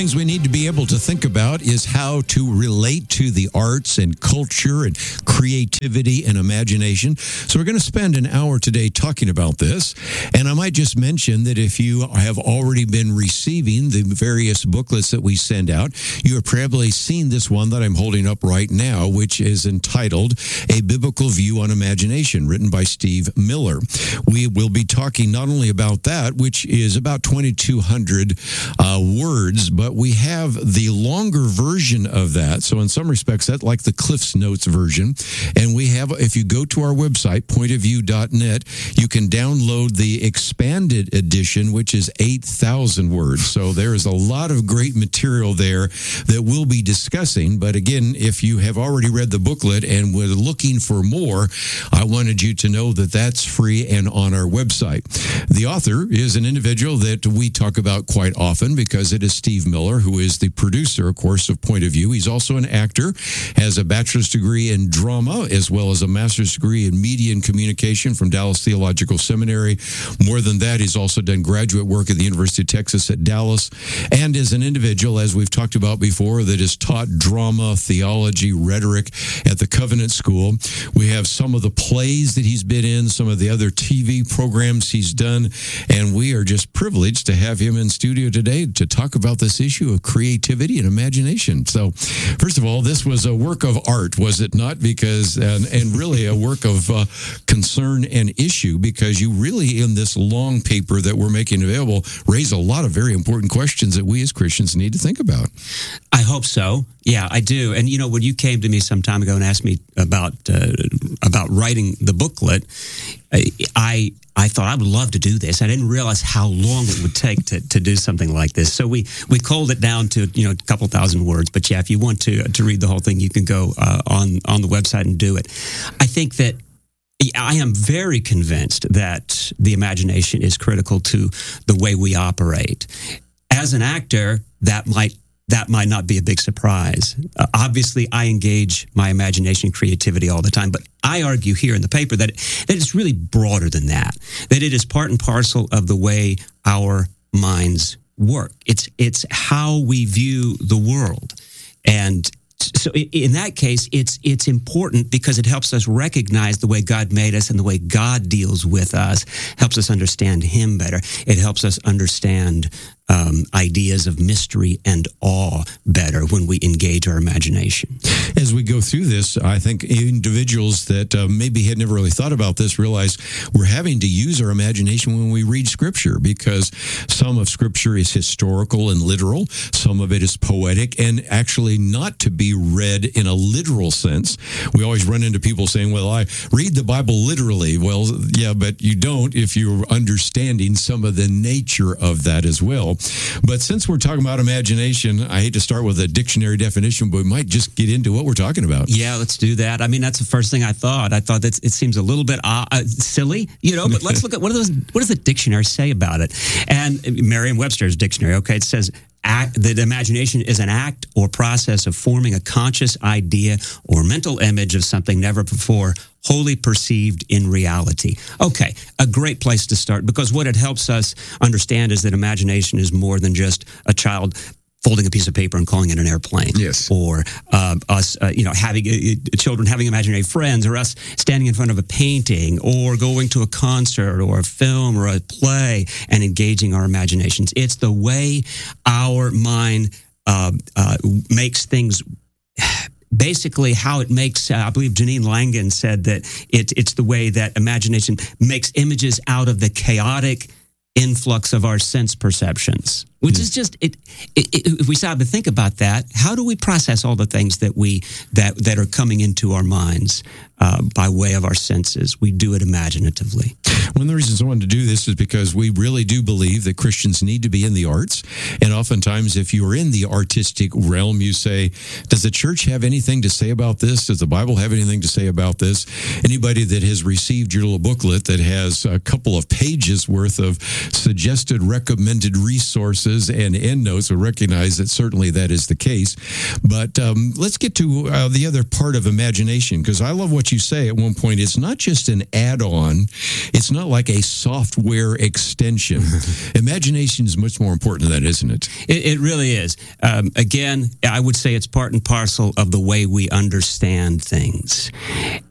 things we need to be able to think about is how to relate to the arts and culture and creativity and imagination. So we're going to spend an hour today talking about this. And I might just mention that if you have already been receiving the various booklets that we send out, you have probably seen this one that I'm holding up right now, which is entitled A Biblical View on Imagination, written by Steve Miller. We will be talking not only about that, which is about 2,200 words, but we have the longer version of that. So in some respects, that's like the Cliff's Notes version. And we have, if you go to our website, pointofview.net, you can download the expanded edition, which is 8,000 words. So there is a lot of great material there that we'll be discussing. But again, if you have already read the booklet and were looking for more, I wanted you to know that that's free and on our website. The author is an individual that we talk about quite often because it is Steve Miller, who is the producer, of course, of Point of View. He's also an actor, has a bachelor's degree in drama, as well as a master's degree in media and communication from Dallas Theological Seminary. More than that, he's also done graduate work at the University of Texas at Dallas, and is an individual, as we've talked about before, that has taught drama, theology, rhetoric at the Covenant School. We have some of the plays that he's been in, some of the other TV programs he's done, and we are just privileged to have him in studio today to talk about this issue of creativity and imagination. So, first of all, this was a work of art, was it not? Because, and really a work of concern and issue, because you really, in this long paper that we're making available, raise a lot of very important questions that we as Christians need to think about. I hope so. Yeah, I do. And, you know, when you came to me some time ago and asked me about writing the booklet, I thought I would love to do this. I didn't realize how long it would take to do something like this. So we culled it down to, you know, a couple thousand words. But yeah, if you want to read the whole thing, you can go on the website and do it. I think that I am very convinced that the imagination is critical to the way we operate. As an actor, that might not be a big surprise. Obviously, I engage my imagination and creativity all the time, but I argue here in the paper that it's really broader than that, that it is part and parcel of the way our minds work. It's how we view the world. And so in that case, it's important because it helps us recognize the way God made us and the way God deals with us, helps us understand Him better. It helps us understand ideas of mystery and awe better when we engage our imagination. As we go through this, I think individuals that maybe had never really thought about this realize we're having to use our imagination when we read Scripture, because some of Scripture is historical and literal, some of it is poetic and actually not to be read in a literal sense. We always run into people saying, well, I read the Bible literally. Well, yeah, but you don't if you're understanding some of the nature of that as well. But since we're talking about imagination, I hate to start with a dictionary definition, but we might just get into what we're talking about. Yeah, let's do that. I mean, that's the first thing I thought. I thought that it seems a little bit silly, you know, but let's look at what does the dictionary say about it? And Merriam-Webster's dictionary, okay, it says that imagination is an act or process of forming a conscious idea or mental image of something never before wholly perceived in reality. Okay, a great place to start, because what it helps us understand is that imagination is more than just a child folding a piece of paper and calling it an airplane. Yes. Or us, having children having imaginary friends, or us standing in front of a painting, or going to a concert or a film or a play and engaging our imaginations. It's the way our mind makes things. Basically, how it makes, I believe Janine Langan said that it's the way that imagination makes images out of the chaotic influx of our sense perceptions, which is just if we stop to think about that, how do we process all the things that are coming into our minds by way of our senses? We do it imaginatively. One of the reasons I wanted to do this is because we really do believe that Christians need to be in the arts. And oftentimes, if you are in the artistic realm, you say, does the church have anything to say about this? Does the Bible have anything to say about this? Anybody that has received your little booklet that has a couple of pages worth of suggested recommended resources references and endnotes will recognize that certainly that is the case. But let's get to the other part of imagination, because I love what you say at one point. It's not just an add-on. It's not like a software extension. Imagination is much more important than that, isn't it? It really is. Again, I would say it's part and parcel of the way we understand things.